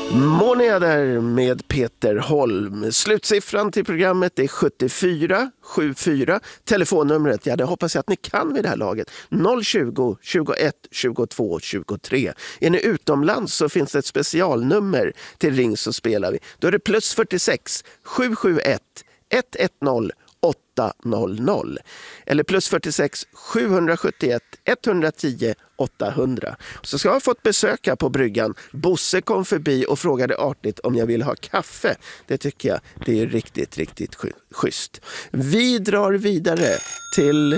Många där med Peter Holm. Slutsiffran till programmet är 7474. Telefonnumret, ja det hoppas jag att ni kan vid det här laget. 020 21 22 23. Är ni utomlands så finns det ett specialnummer till Ring så spelar vi. Då är det plus 46 771 110 800 eller plus 46 771 110 800. Så ska jag ha fått besöka på bryggan. Bosse kom förbi och frågade artigt om jag vill ha kaffe. Det tycker jag, det är riktigt schysst. Vi drar vidare till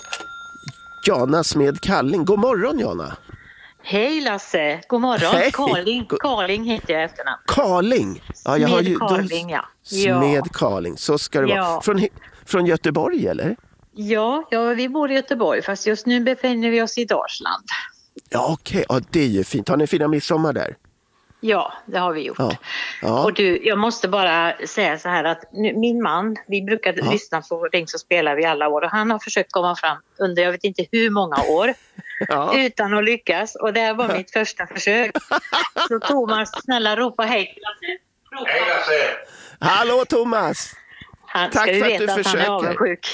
Janas med Kalling. God morgon Jana. Hej Lasse, god morgon. Hej. Karling heter jag efternamn. Karling? Ja, jag har ju Karling, ja. Smed Karling, så ska det Ja. vara. Från Göteborg eller? Ja, vi bor i Göteborg fast just nu befinner vi oss i Dalsland. Ja okej, ja, det är ju fint. Har ni fina midsommar där? Ja, det har vi gjort. Ja. Och du, jag måste bara säga så här att min man, vi brukar lyssna på Ring så spelar vi alla år och han har försökt komma fram under jag vet inte hur många år utan att lyckas och det här var mitt första försök. Så Thomas, snälla ropa hej till Lasse. Hej Lasse! Hallå Thomas! Han Tack ska ju för att veta du att försöker. han är avundsjuk.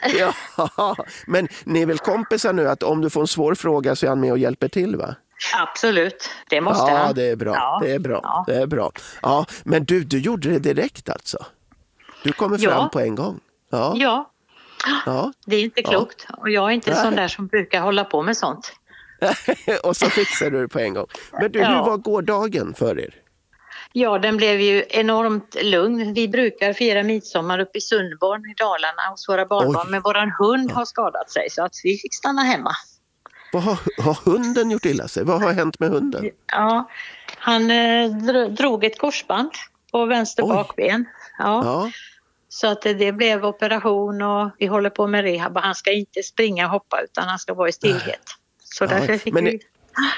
Ja, men ni är väl kompisar nu att om du får en svår fråga så är han med och hjälper till va? Absolut, det måste han. Ja, det är bra. Ja. Det är bra. Ja. Det är bra. Ja, men du gjorde det direkt alltså. Du kommer fram på en gång. Ja, det är inte klokt. Och jag är inte sån där som brukar hålla på med sånt. Och så fixar du det på en gång. Men du, hur var gårdagen för er? Ja, den blev ju enormt lugn. Vi brukar fira midsommar uppe i Sundborn i Dalarna hos våra barnbarn. Men våran hund har skadat sig så att vi fick stanna hemma. Vad har hunden gjort illa sig? Vad har hänt med hunden? Ja, han drog ett korsband på vänster bakben. Ja. Så att det blev operation och vi håller på med rehab. Han ska inte springa och hoppa utan han ska vara i stillhet. Så därför fick men vi...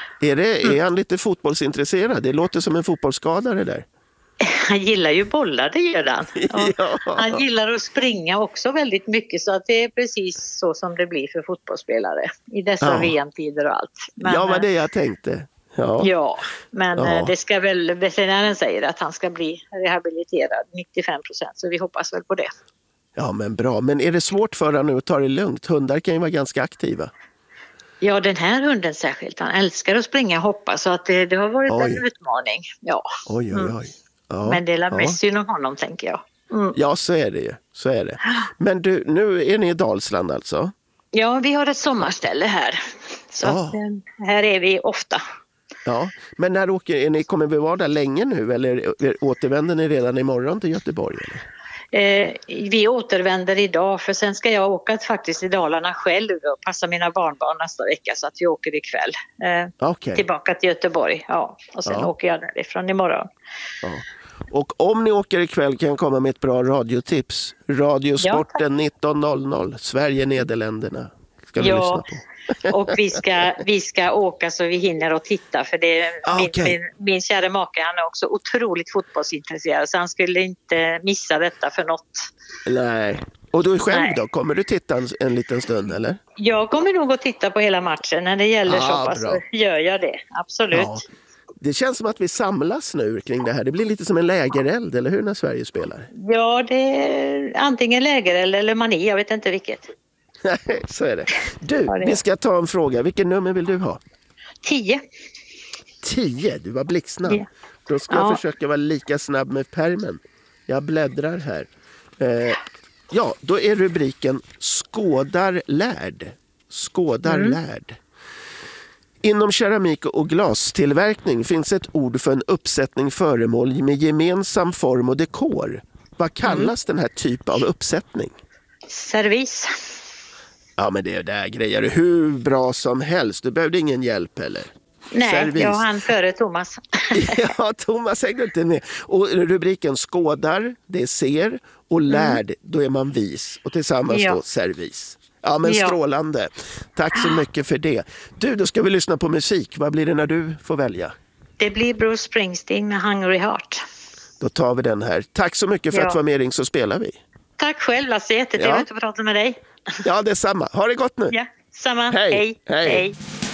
är han lite fotbollsintresserad? Det låter som en fotbollsskadare där. Han gillar ju bollar, det gör han. Ja. Han gillar att springa också väldigt mycket så att det är precis så som det blir för fotbollsspelare i dessa VM-tider och allt. Men, ja, vad det jag tänkte. Ja, men det ska väl, veterinären säger att han ska bli rehabiliterad 95%, så vi hoppas väl på det. Ja, men bra. Men är det svårt för honom nu att ta det lugnt? Hundar kan ju vara ganska aktiva. Ja, den här hunden särskilt. Han älskar att springa och hoppa så att det har varit en utmaning. Ja. Oj. Ja, men det är mest synd om honom, tänker jag. Ja, så är det ju. Så är det. Men du, nu är ni i Dalsland alltså? Ja, vi har ett sommarställe här. Så att, här är vi ofta. Ja, men när kommer vi vara där länge nu eller återvänder ni redan imorgon till Göteborg? Eller? Vi återvänder idag för sen ska jag åka faktiskt i Dalarna själv och passa mina barnbarn nästa vecka så att vi åker ikväll tillbaka till Göteborg. Ja, och sen åker jag därifrån imorgon. Ja. Och om ni åker ikväll kan jag komma med ett bra radiotips. Radiosporten 19.00, Sverige-Nederländerna ska vi lyssna på. Och vi ska åka så vi hinner och titta för det min kära make, han är också otroligt fotbollsintresserad så han skulle inte missa detta för något. Nej. Och du själv då? Kommer du titta en liten stund eller? Jag kommer nog att titta på hela matchen när det gäller så pass så gör jag det, absolut. Ja. Det känns som att vi samlas nu kring det här. Det blir lite som en lägereld, eller hur, när Sverige spelar? Ja, det är antingen lägereld eller mani, jag vet inte vilket. Så är det. Du, vi ska ta en fråga. Vilken nummer vill du ha? 10. 10? Du var blixtsnabb. Ja. Då ska jag försöka vara lika snabb med pärmen. Jag bläddrar här. Då är rubriken Skådar lärd. Lärd. Inom keramik och glastillverkning finns ett ord för en uppsättning föremål med gemensam form och dekor. Vad kallas den här typen av uppsättning? Servis. Ja, men det där grejer du hur bra som helst. Du behövde ingen hjälp heller. Nej, servis. Jag hann före Thomas. Ja, Thomas hängde inte med. Och rubriken skådar, det är ser. Och lärd, då är man vis. Och tillsammans då servis. Ja, men strålande. Tack så mycket för det. Du, då ska vi lyssna på musik. Vad blir det när du får välja? Det blir Bruce Springsteen med Hungry Heart. Då tar vi den här. Tack så mycket för att vara med, Ring så spelar vi. Tack själv, Lasse. Jättetrevligt att prata med dig. Ja, det är samma. Ha det gott nu. Ja, samma. Hej.